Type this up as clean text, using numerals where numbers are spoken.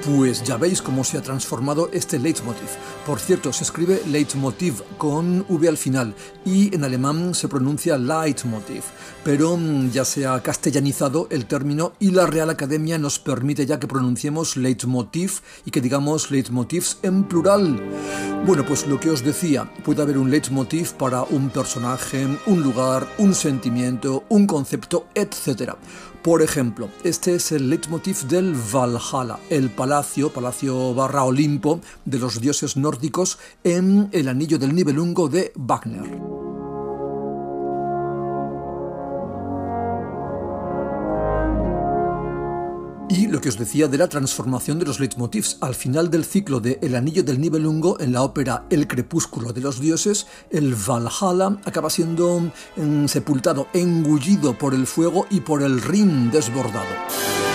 Pues ya veis cómo se ha transformado este Leitmotiv. Por cierto, se escribe Leitmotiv con V al final y en alemán se pronuncia Leitmotiv, pero ya se ha castellanizado el término y la Real Academia nos permite ya que pronunciemos Leitmotiv y que digamos Leitmotivs en plural. Bueno, pues lo que os decía, puede haber un Leitmotiv para un personaje, un lugar, un sentimiento, un concepto, etc. Por ejemplo, este es el Leitmotiv del Valhalla, el palacio barra Olimpo de los dioses nórdicos en El Anillo del Nibelungo de Wagner. Y lo que os decía de la transformación de los leitmotivs al final del ciclo de El Anillo del Nibelungo en la ópera El Crepúsculo de los Dioses, el Valhalla acaba siendo sepultado, engullido por el fuego y por el Rin desbordado.